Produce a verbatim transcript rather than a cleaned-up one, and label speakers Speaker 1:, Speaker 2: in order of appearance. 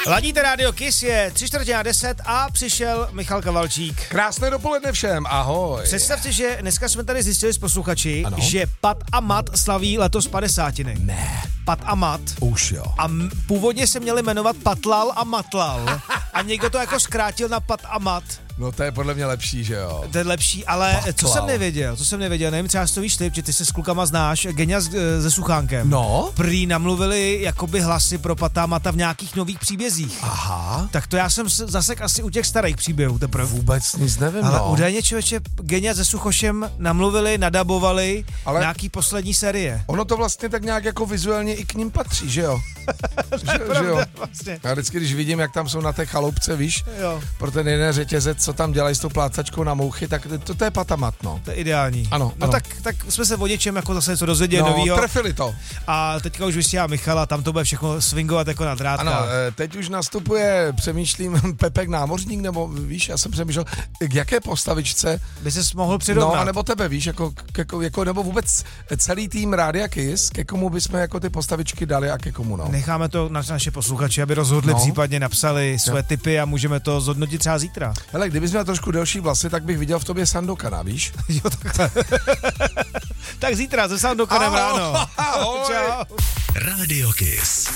Speaker 1: Ladíte rádio Kiss, je tři čtvrtě na deset a přišel Michal Kavalčík.
Speaker 2: Krásné dopoledne všem, ahoj.
Speaker 1: Představte, že dneska jsme tady zjistili s posluchači,
Speaker 2: ano?
Speaker 1: že Pat a Mat slaví letos padesátiny.
Speaker 2: Ne.
Speaker 1: Pat a Mat.
Speaker 2: Už jo.
Speaker 1: A m- původně se měli jmenovat Patlal a Matlal. A někdo to jako zkrátil na Pat a Mat.
Speaker 2: No to je podle mě lepší, že jo.
Speaker 1: To je lepší, ale
Speaker 2: Patlal.
Speaker 1: co jsem nevěděl, co jsem nevěděl, nevím, třeba to víš ty, že ty se s klukama znáš, Genia s, se Suchánkem.
Speaker 2: No.
Speaker 1: Prý namluvili jakoby hlasy pro Pata a Mata v nějakých nových příbězích.
Speaker 2: Aha.
Speaker 1: Tak to já jsem zasek asi u těch starých příběhů teprve.
Speaker 2: Vůbec nic nevím,
Speaker 1: Ale
Speaker 2: no.
Speaker 1: údajně člověče Genia se Suchošem namluvili, nadabovali
Speaker 2: Ale
Speaker 1: nějaký poslední série.
Speaker 2: Ono to vlastně tak nějak jako vizuálně i k ním patří, že jo? že,
Speaker 1: pravda,
Speaker 2: že jo?
Speaker 1: vlastně.
Speaker 2: Já vždycky, když vidím, jak tam jsou na té chaloupce, víš,
Speaker 1: Jo.
Speaker 2: pro ten jeden řetězec, co tam dělají s tou plácačkou na mouchy, tak to, to je Pat a Mat, no.
Speaker 1: To je ideální.
Speaker 2: Ano,
Speaker 1: No
Speaker 2: ano.
Speaker 1: tak, tak jsme se o něčem jako zase něco dozvěděli
Speaker 2: No,
Speaker 1: novýho.
Speaker 2: trefili to.
Speaker 1: A teďka už vysílá Michala, tam to bude všechno swingovat jako na drátkách.
Speaker 2: Ano, eh, teď už nastupuje, přemýšlím, Pepek Námořník, nebo víš, já jsem přemýšlel, k jaké postavičce,
Speaker 1: By ses mohl přirovnat.
Speaker 2: no, anebo tebe, víš, jako, k, jako, jako, nebo vůbec celý tým Rádia Kiss, ke komu bychom jako ty postavičky dali a ke komu, no.
Speaker 1: Necháme to na naše posluchači, aby rozhodli,
Speaker 2: No.
Speaker 1: případně napsali své tipy a můžeme to zhodnotit třeba zítra.
Speaker 2: Hele, kdybys měl trošku delší vlasy, tak bych viděl v tobě Sandokana, víš?
Speaker 1: Jo, takhle. Tak zítra, ze Soundokanem ráno.
Speaker 2: Ahoj.
Speaker 1: Čau.
Speaker 3: Radio Kiss.